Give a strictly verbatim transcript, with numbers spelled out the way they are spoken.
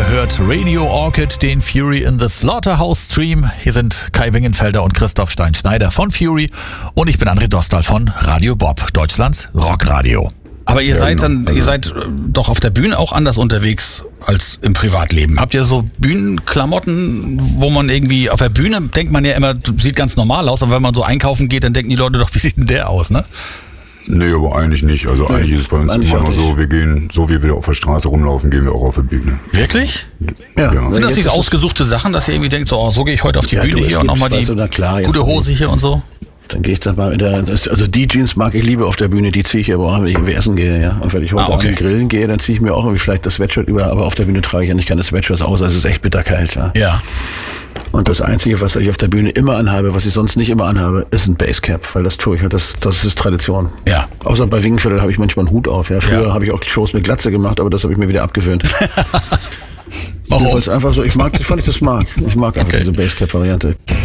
Ihr hört Radio Orchid, den Fury in the Slaughterhouse Stream. Hier sind Kai Wingenfelder und Christoph Stein-Schneider von Fury und ich bin André Dostal von Radio Bob, Deutschlands Rockradio. Aber ihr ja, seid dann, genau. ihr seid doch auf der Bühne auch anders unterwegs als im Privatleben. Habt ihr so Bühnenklamotten, wo man irgendwie auf der Bühne denkt man ja immer, sieht ganz normal aus, aber wenn man so einkaufen geht, dann denken die Leute doch, wie sieht denn der aus, ne? Nee, aber eigentlich nicht. Also nee, eigentlich ist es bei uns immer noch so, wir gehen, so wie wir auf der Straße rumlaufen, gehen wir auch auf die Bühne. Wirklich? Ja. ja. Sind das nicht ausgesuchte Sachen, dass ihr irgendwie denkt, so, oh, so gehe ich heute auf die ja, Bühne du, hier und nochmal die na klar, gute Hose hier und so? Dann gehe ich dann mal in der, also die Jeans mag ich lieber auf der Bühne, die ziehe ich aber auch, wenn ich irgendwie essen gehe, ja. Und wenn ich heute ah, okay. Abend grillen gehe, dann ziehe ich mir auch irgendwie vielleicht das Sweatshirt über, aber auf der Bühne trage ich ja nicht keine Sweatshirts aus, also es ist echt bitterkalt, ja. Ja. Und das Einzige, was ich auf der Bühne immer anhabe, was ich sonst nicht immer anhabe, ist ein Basecap, weil das tue ich halt, das, das ist Tradition. Ja. Außer bei Wingenfelder habe ich manchmal einen Hut auf, ja. Früher ja. habe ich auch Shows mit Glatze gemacht, aber das habe ich mir wieder abgewöhnt. Warum? Weil es einfach so, ich mag, fand ich das mag. Ich mag einfach okay. diese Basecap-Variante.